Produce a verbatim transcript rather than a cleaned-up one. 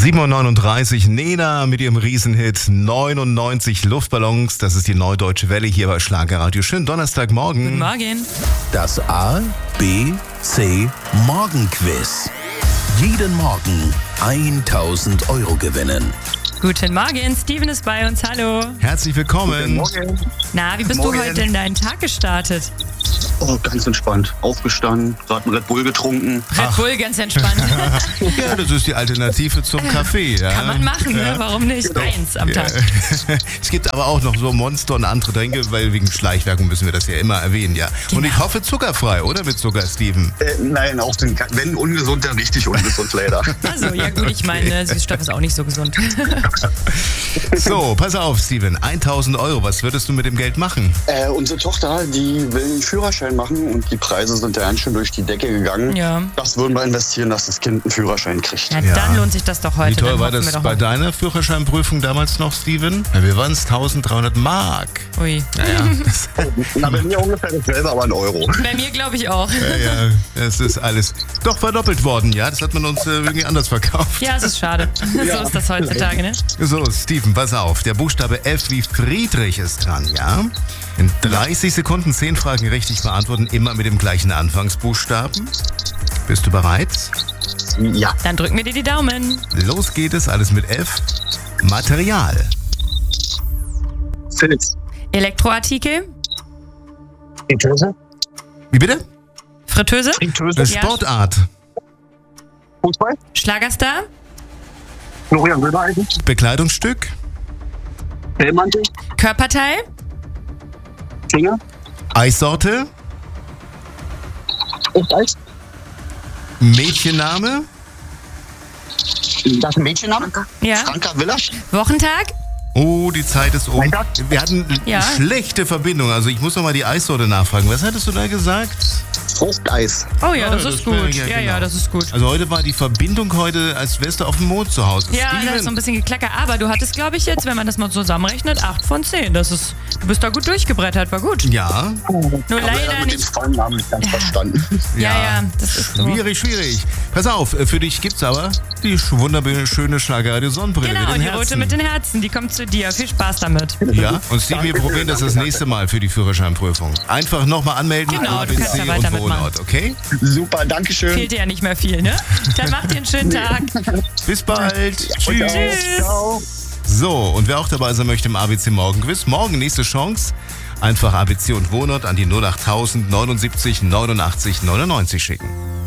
sieben Uhr neununddreißig, Nena mit ihrem Riesenhit neunundneunzig Luftballons. Das ist die Neue Deutsche Welle hier bei Schlagerradio. Schönen Donnerstagmorgen. Guten Morgen. Das A, B, C Morgenquiz. Jeden Morgen tausend Euro gewinnen. Guten Morgen, Steven ist bei uns, hallo. Herzlich willkommen. Morgen. Na, wie bist Morgen. du heute in deinen Tag gestartet? Oh, ganz entspannt. Aufgestanden, gerade einen Red Bull getrunken. Red Bull, ganz entspannt. Ja, das ist die Alternative zum Kaffee. Ja? Kann man machen, ja. ne? Warum nicht? Genau. Eins am Tag. Es gibt aber auch noch so Monster und andere Tränke, weil wegen Schleichwerbung müssen wir das ja immer erwähnen, ja. Und Genau. ich hoffe zuckerfrei, oder mit Zucker, Steven? Äh, nein, auch den, wenn ungesund, dann richtig ungesund leider. Also, ja gut, ich meine, Süßstoff ist auch nicht so gesund. So, pass auf, Steven. tausend Euro, was würdest du mit dem Geld machen? Äh, unsere Tochter, die will einen Führerschein machen und die Preise sind ja ganz schön durch die Decke gegangen. Ja. Das würden wir investieren, dass das Kind einen Führerschein kriegt. Ja, Ja. dann lohnt sich das doch heute. Wie teuer dann war hoffen wir das doch bei mal. deiner Führerscheinprüfung damals noch, Steven? Ja, wir waren es eintausenddreihundert Mark. Ui. Naja, das, Na, bei mir ungefähr dasselbe, aber ein Euro. Bei mir glaube ich auch. ja, ja, das ist alles doch verdoppelt worden, ja? Das hat man uns äh, irgendwie anders verkauft. Ja, es ist schade. So ist das heutzutage, ne? So, Steven, pass auf. Der Buchstabe F wie Friedrich ist dran, ja? In dreißig Sekunden zehn Fragen richtig beantworten, immer mit dem gleichen Anfangsbuchstaben. Bist du bereit? Ja. Dann drücken wir dir die Daumen. Los geht es, alles mit F. Material. Filz. Elektroartikel, Fritteuse. Wie bitte? Fritteuse, Fritteuse. Äh, Ja. Sportart. Fußball. Schlagerstar, Florian Silbereisen. Bekleidungsstück. Hellmantel. Körperteil, Finger. Eissorte. Eis. Mädchenname. Das Mädchenname? ja, Franka Villasch. Wochentag, Oh, die Zeit ist um. Freitag? Wir hatten Ja. schlechte Verbindung. Also ich muss noch mal die Eissorte nachfragen. Was hattest du da gesagt? Fruchteis. oh ja, Ja, das das ist wär- gut. ja, Ja, ja, genau. das ist gut. Also heute war die Verbindung heute, als wärst du auf dem Mond zu Hause. Ja, Steven. da ist so ein bisschen gekleckert. Aber du hattest, glaube ich, jetzt, wenn man das mal zusammenrechnet, acht von zehn. Das ist, du bist da gut durchgebrettert, war gut. Ja, Nur Aber leider mit dem nicht. Frauennamen nicht ganz verstanden. Ja, ja, das ist so. schwierig, schwierig. Pass auf, für dich gibt's aber die wunderschöne Schlagerradio Sonnenbrille Genau, mit die den rote Herzen. mit den Herzen, die kommt zu dir. Viel Spaß damit. Ja, und Steve, wir probieren das das nächste Mal für die Führerscheinprüfung. Einfach nochmal anmelden, Genau, A, du B, kannst C ja und weiter mitmachen. Wohnort, okay? Super, danke schön. Fehlt dir ja nicht mehr viel, ne? Dann mach dir einen schönen Tag. Bis bald. Tschüss. Tschüss. Ciao. So, und wer auch dabei sein möchte im A B C Morgenquiz, morgen nächste Chance. Einfach A B C und Wohnort an die null acht null null neunundsiebzig neunundachtzig neunundneunzig schicken.